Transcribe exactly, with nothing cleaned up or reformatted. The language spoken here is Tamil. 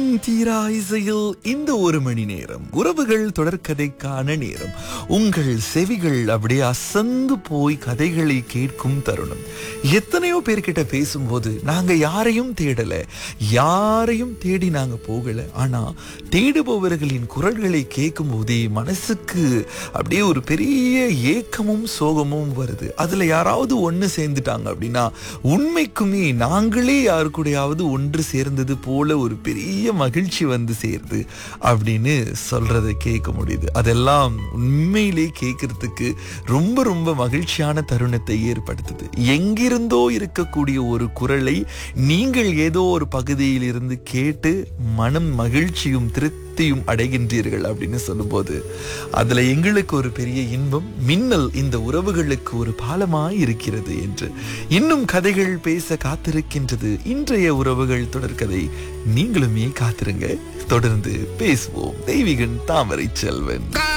தீரா இசையில் இந்த ஒரு மணி நேரம் உறவுகள் தொடர்கதைக்கான நேரம். உங்கள் செவிகள் அப்படியே அசந்து போய் கதைகளை கேட்கும் தருணம். எத்தனையோ பேர்கிட்ட பேசும்போது நாங்க யாரையும் தேடல, யாரையும் தேடி நாங்க போகல. ஆனா தேடுபவர்களின் குரல்களை கேட்கும் போதே மனசுக்கு அப்படியே ஒரு பெரிய ஏக்கமும் சோகமும் வருது. அதுல யாராவது ஒண்ணு சேர்ந்துட்டாங்க அப்படின்னா உண்மைக்குமே நாங்களே யாரு கூடயாவது ஒன்று சேர்ந்தது போல ஒரு பெரிய மகிழ்ச்சி வந்து சேருது அப்படின்னு சொல்றதை கேட்க முடியுது. அதெல்லாம் உண்மையிலே கேட்கறதுக்கு ரொம்ப ரொம்ப மகிழ்ச்சியான தருணத்தை ஏற்படுத்துது. எங்கிருந்தோ இருக்கக்கூடிய ஒரு குரலை நீங்கள் ஏதோ ஒரு பகுதியில் இருந்து கேட்டு மனம் மகிழ்ச்சியும் திருப்தியும் அடைகின்றீர்கள் அப்படின்னு சொல்லும்போது அதுல எங்களுக்கு ஒரு பெரிய இன்பம். மின்னல் இந்த உறவுகளுக்கு ஒரு பாலமாய் இருக்கிறது என்று இன்னும் கதைகள் பேச காத்திருக்கின்றது. இன்றைய உறவுகள் தொடர்கதை. நீங்களுமே காத்திருங்க, தொடர்ந்து பேசுவோம். தெய்வீகன் தாமரை செல்வன்.